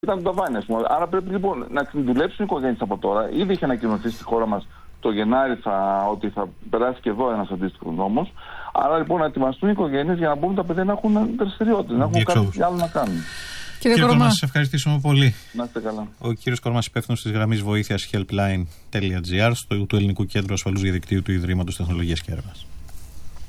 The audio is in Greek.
Ήταν το ταβάνι, ας πούμε. Άρα πρέπει λοιπόν να δουλέψουν οι οικογένειες από τώρα. Ήδη είχε ανακοινωθεί στη χώρα μας το Γενάρη ότι θα περάσει και εδώ ένας αντίστοιχος νόμος. Άρα λοιπόν να ετοιμαστούν οι οικογένειες για να μπορούν τα παιδιά να έχουν δραστηριότητες, να έχουν κάτι άλλο να κάνουν. Κύριε Κορμά, σας ευχαριστήσουμε πολύ. Να είστε καλά. Ο κύριος Κορμάς, υπεύθυνος της γραμμής βοήθειας helpline.gr του Ελληνικού Κέντρου Ασφαλούς Διαδικτύου του Ιδρύματος Τεχνολογίας και Έρευνας.